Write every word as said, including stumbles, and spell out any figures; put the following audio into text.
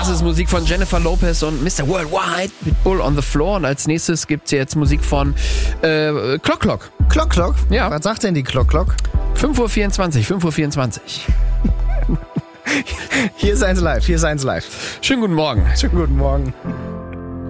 Das ist Musik von Jennifer Lopez und Mister Worldwide mit Bull on the Floor. Und als nächstes gibt's jetzt Musik von äh, Clock Clock. Clock Clock? Ja. Was sagt denn die Clock Clock? fünf Uhr vierundzwanzig, fünf Uhr vierundzwanzig. Hier ist eins live, hier ist eins live. Schönen guten Morgen. Schönen guten Morgen.